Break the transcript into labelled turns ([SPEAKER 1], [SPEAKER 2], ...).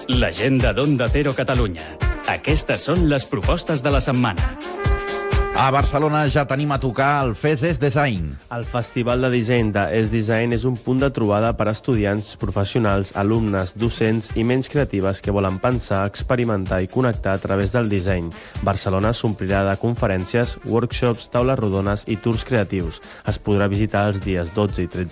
[SPEAKER 1] L'agenda d'Onda Cero Catalunya. Aquestes són les propostes de la setmana.
[SPEAKER 2] A Barcelona ja tenim a tocar el FES és Design.
[SPEAKER 3] El Festival de Disseny de Es Design és un punt de trobada per a estudiants, professionals, alumnes, docents i ments creatives que volen pensar, experimentar i connectar a través del disseny. Barcelona s'omplirà de conferències, workshops, taules rodones i tours creatius. Es podrà visitar els dies 12 i 13